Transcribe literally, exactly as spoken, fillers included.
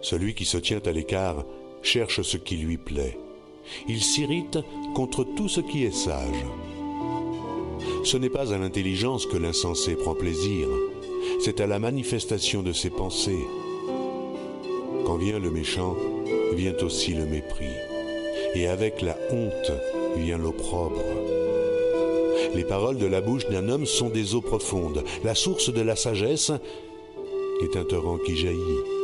Celui qui se tient à l'écart cherche ce qui lui plaît. Il s'irrite contre tout ce qui est sage. Ce n'est pas à l'intelligence que l'insensé prend plaisir, c'est à la manifestation de ses pensées. Quand vient le méchant, vient aussi le mépris, et avec la honte vient l'opprobre. Les paroles de la bouche d'un homme sont des eaux profondes. La source de la sagesse est un torrent qui jaillit.